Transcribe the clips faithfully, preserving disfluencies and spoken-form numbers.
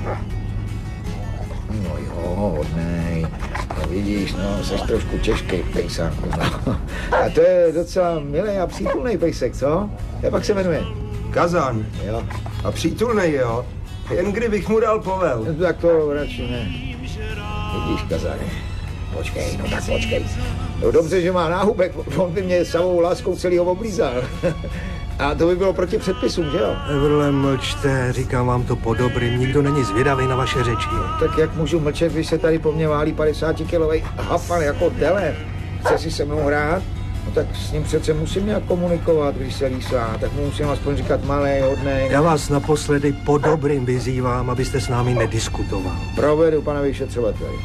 No jo, hodnej. No vidíš, no, seš trošku těžkej pejsánku, no. A to je docela milý a přítulný pejsek, co? Jak pak se jmenuje? Kazan. Jo. A přítulnej, jo? Jen kdybych mu dal povel. No, tak to radši ne. Vidíš, Kazane. Počkej, no tak počkej. No dobře, že má náhubek, on by mě samou láskou celýho oblízal. A to by bylo proti předpisům, že jo? Evrle, mlčte, říkám vám to po dobrým, nikdo není zvědavý na vaše řeči. Tak jak můžu mlčet, když se tady po mně válí padesátikilovej hafan jako tele? Chce si se mnou hrát? No tak s ním přece musím nějak komunikovat, když se lísá. Tak mu musím aspoň říkat malej, hodnej. Já vás naposledy po dobrým vyzývám, abyste s námi nediskutoval. Provedu, pane vyšetřovateli.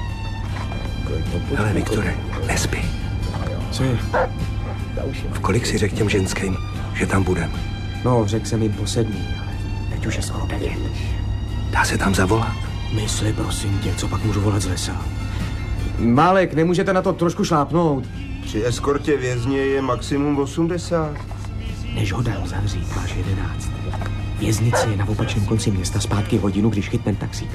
Hele, Viktore, nespí. Co je? V kolik si řekl těm ženským, že tam budem? No, řekl jsem jim po sedmý, ale teď už je skoro devět. Dá se tam zavolat? Mysli, prosím tě, co pak můžu volat z lesa? Málek, nemůžete na to trošku šlápnout? Při eskortě vězně je maximum osmdesát. Než ho dám zavřít, máš jedenáct. Věznice je na opačném konci města zpátky hodinu, když chytnem taxík.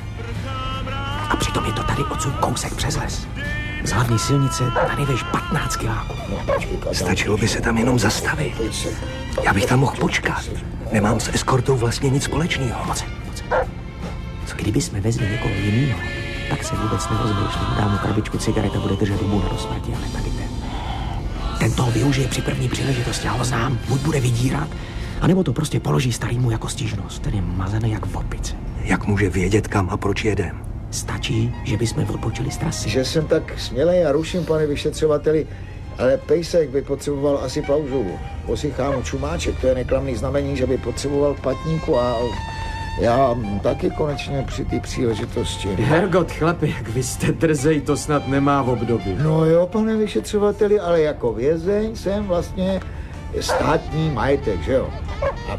A přitom je to tady odsud kousek přes les. Z hlavní silnice tady veš patnáct kiláků. Stačilo by se tam jenom zastavit. Já bych tam mohl počkat. Nemám s eskortou vlastně nic společného. Moc, moc. Co kdyby jsme vezli někoho jinýho, tak se vůbec nerozmýšlím. Dám mu krabičku cigaret a bude držet hubu na rozsmrti, ale tady ten. Ten toho využije při první příležitosti, já ho znám, buď bude vydírat, anebo to prostě položí starýmu jako stížnost. Ten je mazaný jak v opice. Jak může vědět, kam a proč jedem? Stačí, že bychom odpočili z trasy. Že jsem tak smělej a ruším, pane vyšetřovateli, ale pejsek by potřeboval asi pauzu. Posychá mu čumáček, to je neklamný znamení, že by potřeboval patníku a já taky konečně při té příležitosti. Hergot, chlapi, jak vy jste drzej, to snad nemá v období. No jo, pane vyšetřovateli, ale jako vězeň jsem vlastně státní majetek, že jo? A